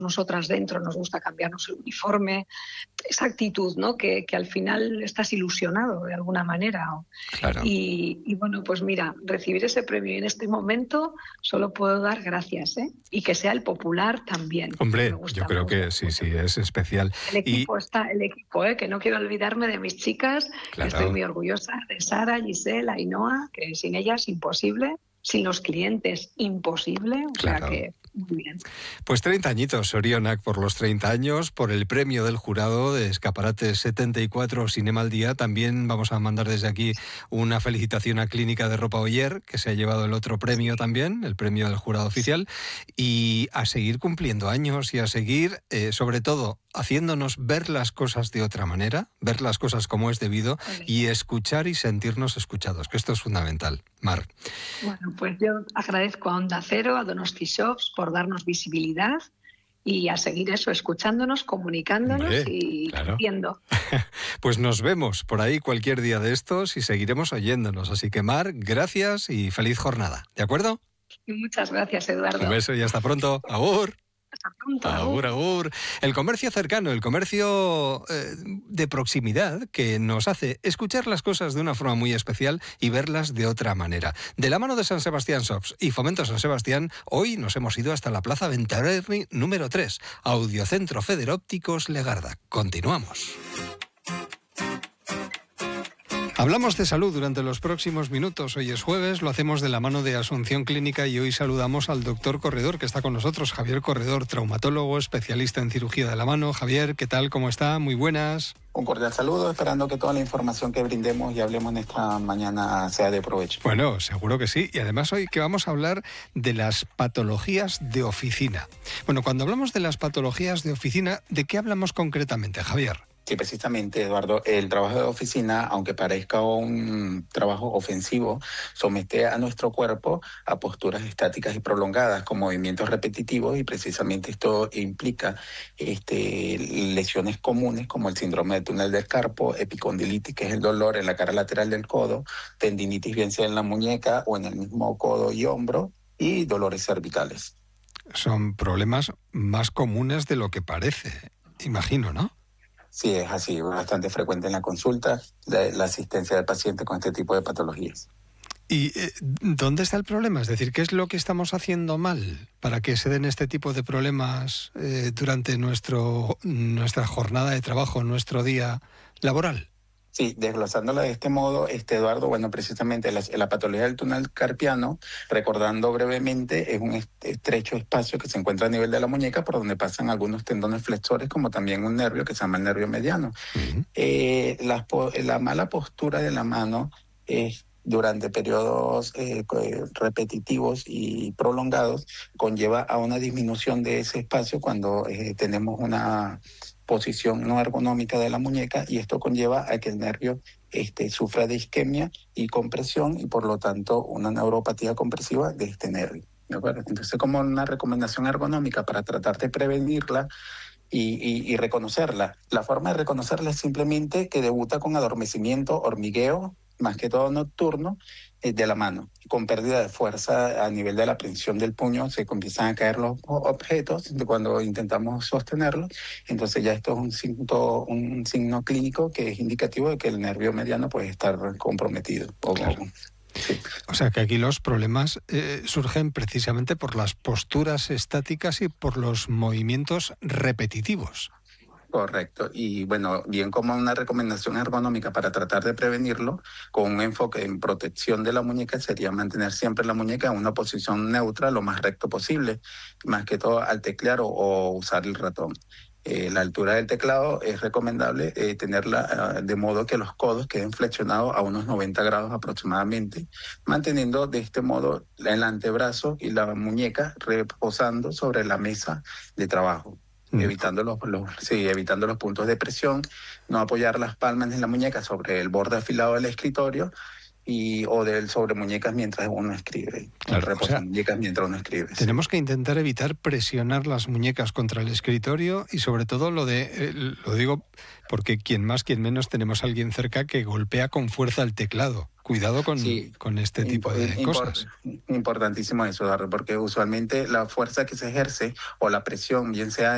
nosotras dentro nos gusta cambiarnos el uniforme, esa actitud, ¿no? Que al final estás ilusionado de alguna manera. Claro. Y bueno, pues mira, recibir ese premio en este momento solo puedo dar gracias, ¿eh? Y que sea el popular también. Hombre, yo creo Me gusta que sí, mucho. es especial. El equipo, que no quiero olvidarme de mis chicas, que estoy Claro. muy orgullosa de Sara, Giselle, Ainhoa, que sin ellas imposible, sin los clientes imposible, o sea Claro. que muy bien. Pues 30 añitos, Sorionak, por los 30 años, por el premio del jurado de Escaparate 74 Cinema al Día. También vamos a mandar desde aquí una felicitación a Clínica de Ropa Oller, que se ha llevado el otro premio también, el premio del jurado oficial, y a seguir cumpliendo años y a seguir, sobre todo, haciéndonos ver las cosas de otra manera, ver las cosas como es debido y escuchar y sentirnos escuchados, que esto es fundamental. Mar. Bueno, pues yo agradezco a Onda Cero, a Donosti Shops por darnos visibilidad y a seguir eso, escuchándonos, comunicándonos y viendo. Pues nos vemos por ahí cualquier día de estos y seguiremos oyéndonos. Así que Mar, gracias y feliz jornada. ¿De acuerdo? Y muchas gracias, Eduardo. Un beso y hasta pronto. ¡Agur! Hasta pronto. Agur, agur. El comercio cercano, el comercio de proximidad que nos hace escuchar las cosas de una forma muy especial y verlas de otra manera. De la mano de San Sebastián Shops y Fomento San Sebastián, hoy nos hemos ido hasta la Plaza Ventarelli número 3, Audiocentro Federópticos Legarda. Continuamos. Hablamos de salud durante los próximos minutos. Hoy es jueves, lo hacemos de la mano de Asunción Clínica y hoy saludamos al doctor Corredor, que está con nosotros, Javier Corredor, traumatólogo, especialista en cirugía de la mano. Javier, ¿qué tal? ¿Cómo está? Muy buenas. Un cordial saludo, esperando que toda la información que brindemos y hablemos en esta mañana sea de provecho. Bueno, seguro que sí. Y además hoy que vamos a hablar de las patologías de oficina. Bueno, cuando hablamos de las patologías de oficina, ¿de qué hablamos concretamente, Javier? Sí, precisamente, Eduardo, el trabajo de oficina, aunque parezca un trabajo ofensivo, somete a nuestro cuerpo a posturas estáticas y prolongadas con movimientos repetitivos y precisamente esto implica lesiones comunes como el síndrome de túnel del carpo, epicondilitis, que es el dolor en la cara lateral del codo, tendinitis bien sea en la muñeca o en el mismo codo y hombro y dolores cervicales. Son problemas más comunes de lo que parece, imagino, ¿no? Sí, es así, bastante frecuente en la consulta, la asistencia del paciente con este tipo de patologías. ¿Y dónde está el problema? Es decir, ¿qué es lo que estamos haciendo mal para que se den este tipo de problemas durante nuestra jornada de trabajo, nuestro día laboral? Sí, desglosándola de este modo, Eduardo, bueno, precisamente la patología del túnel carpiano, recordando brevemente, es un estrecho espacio que se encuentra a nivel de la muñeca por donde pasan algunos tendones flexores, como también un nervio que se llama el nervio mediano. Uh-huh. La mala postura de la mano durante periodos repetitivos y prolongados conlleva a una disminución de ese espacio cuando tenemos una posición no ergonómica de la muñeca y esto conlleva a que el nervio sufra de isquemia y compresión y por lo tanto una neuropatía compresiva de este nervio. ¿De acuerdo? Entonces, como una recomendación ergonómica para tratar de prevenirla y reconocerla, la forma de reconocerla es simplemente que debuta con adormecimiento, hormigueo, más que todo nocturno, de la mano. Con pérdida de fuerza a nivel de la prensión del puño se comienzan a caer los objetos cuando intentamos sostenerlos. Entonces ya esto es un signo clínico que es indicativo de que el nervio mediano puede estar comprometido. Claro. Sí. O sea que aquí los problemas surgen precisamente por las posturas estáticas y por los movimientos repetitivos. Correcto. Y bueno, bien como una recomendación ergonómica para tratar de prevenirlo, con un enfoque en protección de la muñeca, sería mantener siempre la muñeca en una posición neutra lo más recto posible, más que todo al teclear o usar el ratón. La altura del teclado es recomendable tenerla de modo que los codos queden flexionados a unos 90 grados aproximadamente, manteniendo de este modo el antebrazo y la muñeca reposando sobre la mesa de trabajo. Evitando evitando los puntos de presión, no apoyar las palmas en la muñeca sobre el borde afilado del escritorio o sobre muñecas mientras uno escribe. Claro, Muñecas mientras uno escribe. Tenemos que intentar evitar presionar las muñecas contra el escritorio y sobre todo lo digo porque quien más, quien menos tenemos a alguien cerca que golpea con fuerza el teclado. Cuidado con este tipo de cosas. Importantísimo eso, Eduardo, porque usualmente la fuerza que se ejerce o la presión, bien sea